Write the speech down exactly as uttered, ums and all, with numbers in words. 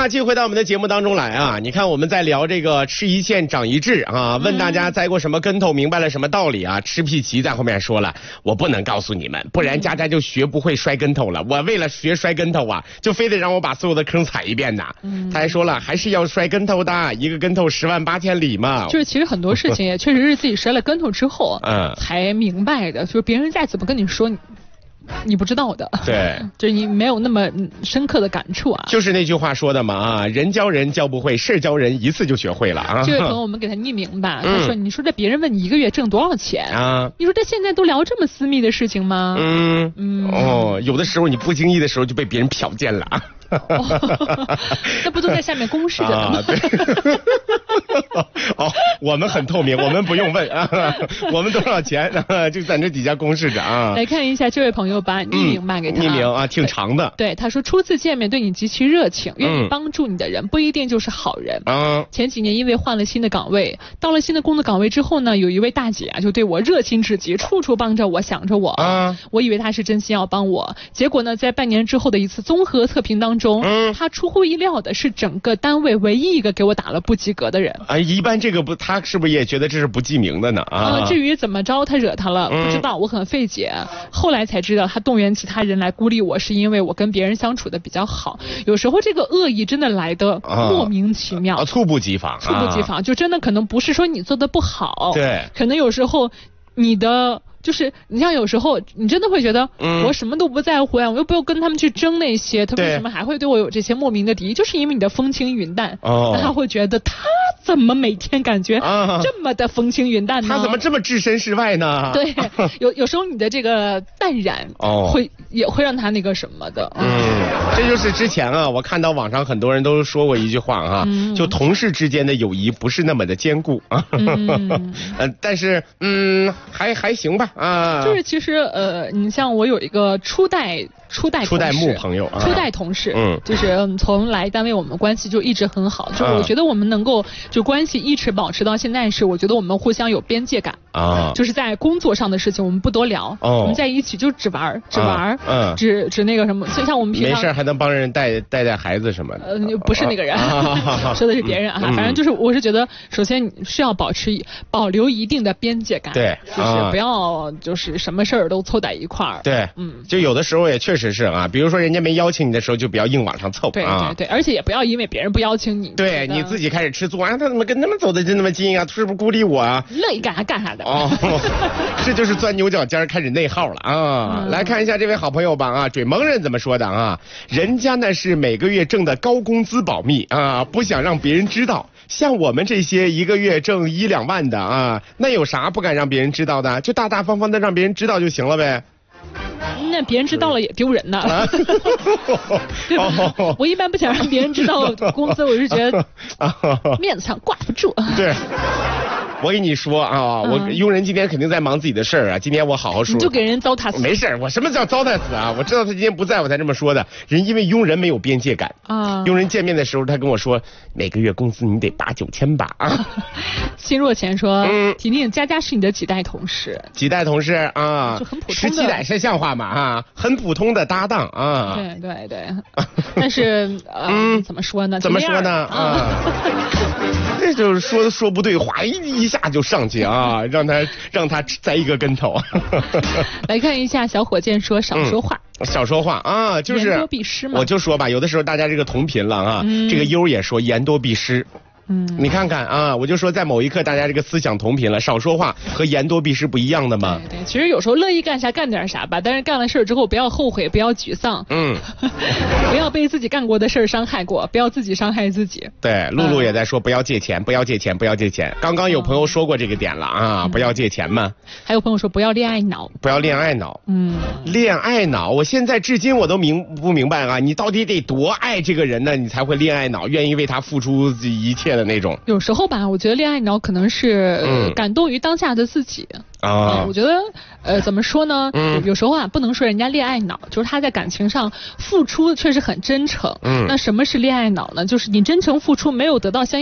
那继续回到我们的节目当中来啊，你看我们在聊这个吃一堑长一智啊，问大家栽过什么跟头，明白了什么道理啊？吃屁奇在后面说了，我不能告诉你们，不然佳佳就学不会摔跟头了。我为了学摔跟头啊，就非得让我把所有的坑踩一遍呐。嗯、他还说了，还是要摔跟头的，一个跟头十万八千里嘛。 就是其实很多事情也确实是自己摔了跟头之后，嗯，才明白的。就是别人再怎么跟你说，你你不知道的。 对， 就是你没有那么深刻的感触啊。 就是那句话说的嘛啊，人教人教不会，事教人一次就学会了啊。 这位朋友，我们给他匿名吧。他说：“你说这别人问你一个月挣多少钱啊？ 你说这现在都聊这么私密的事情吗？”嗯嗯哦，有的时候你不经意的时候就被别人瞟见了啊。 哦、那不都在下面公示着呢吗？ 啊、对哦，我们很透明，我们不用问啊，我们多少钱、啊、就在那底下公示着啊。 来看一下这位朋友把匿名卖给他、 嗯，匿名啊，挺长的。 对，他说初次见面对你极其热情，愿意帮助你的人、嗯、不一定就是好人。嗯，前几年因为换了新的岗位，到了新的工作岗位之后呢，有一位大姐啊就对我热心至极，处处帮着我，想着我。啊，我以为她是真心要帮我，结果呢，在半年之后的一次综合测评当中。中，嗯，他出乎意料的是整个单位唯一一个给我打了不及格的人。 啊，一般这个不，他是不是也觉得这是不记名的呢？啊， 呃、至于怎么着他惹他了、嗯，不知道，我很费解。后来才知道，他动员其他人来孤立我，是因为我跟别人相处的比较好。有时候这个恶意真的来的莫名其妙， 啊，猝不及防， 猝不及防，啊、就真的可能不是说你做的不好， 对， 可能有时候你的。就是你像有时候你真的会觉得、嗯、我什么都不在乎呀，我又不用跟他们去争那些，他为什么还会对我有这些莫名的敌意？就是因为你的风轻云淡，哦，他会觉得他怎么每天感觉这么的风轻云淡呢？ 他怎么这么置身事外呢？ 对，有有时候你的这个淡然哦，会也会让他那个什么的。 嗯，这就是之前啊，我看到网上很多人都说过一句话啊，嗯、就同事之间的友谊不是那么的坚固啊。嗯，呃，但是嗯，还还行吧。啊， 就是其实呃，你像我有一个初代初代初代木朋友，啊、 初代同事，嗯，就是从来单位我们关系就一直很好，嗯、就是我觉得我们能够就关系一直保持到现在是，我觉得我们互相有边界感啊，就是在工作上的事情我们不多聊，哦、我们在一起就只玩只玩，嗯、啊，只只那个什么，就像我们平常没事还能帮人带带带孩子什么的， 呃，不是那个人，啊、说的是别人啊，嗯、反正就是我是觉得，首先是要保持保留一定的边界感， 对， 就是不要。就是什么事儿都凑在一块儿， 对，嗯，就有的时候也确实是啊，比如说人家没邀请你的时候，就不要硬往上凑， 对对对，而且也不要因为别人不邀请你， 对你自己开始吃醋啊，他怎么跟他们走的就那么近啊？是不是孤立我啊？ 乐意干啥干啥的哦，这就是钻牛角尖开始内耗了啊！嗯、来看一下这位好朋友吧啊，嘴萌人怎么说的啊？人家呢是每个月挣的高工资保密啊，不想让别人知道。像我们这些一个月挣一两万的啊，那有啥不敢让别人知道的？就大大方方的让别人知道就行了呗。 那别人知道了也丢人呐，对吧？哦、我一般不想让别人知道工资，我是觉得面子上挂不住。 对。我跟你说啊，我佣人今天肯定在忙自己的事儿啊。今天我好好说， 你就给人糟蹋死。 没事，我什么叫糟蹋死啊？我知道他今天不在，我才这么说的。人因为佣人没有边界感啊。佣人见面的时候，他跟我说，每个月工资你得八九千吧啊。 心若钱说，嗯，婷婷佳佳是你的几代同事？ 几代同事啊， 就很普通的。 十七代是像话吗？啊，很普通的搭档啊。 对对对，但是呃，嗯、怎么说呢？ 怎么说呢？啊。这就是说说不对，话一一下就上去啊，让他让他栽一个跟头。 来看一下，小火箭说少说话， 嗯、少说话啊，就是言多必失嘛。 我就说吧，有的时候大家这个同频了啊，嗯、这个优也说言多必失。嗯，你看看啊，我就说在某一刻大家这个思想同频了，少说话和言多必失不一样的吗？ 对对，其实有时候乐意干啥干点啥吧，但是干了事儿之后不要后悔，不要沮丧，嗯，不要被自己干过的事儿伤害过，不要自己伤害自己。 对，露露也在说不要借钱，不要借钱，不要借钱。刚刚有朋友说过这个点了啊，嗯、不要借钱嘛。 还有朋友说不要恋爱脑， 不要恋爱脑。嗯，恋爱脑，我现在至今我都明不明白啊，你到底得多爱这个人呢，你才会恋爱脑，愿意为他付出一切的那种。 有时候吧，我觉得恋爱脑可能是、嗯、感动于当下的自己啊、呃。我觉得呃，怎么说呢？嗯、有时候啊，不能说人家恋爱脑，就是他在感情上付出确实很真诚。嗯，那什么是恋爱脑呢？就是你真诚付出没有得到相应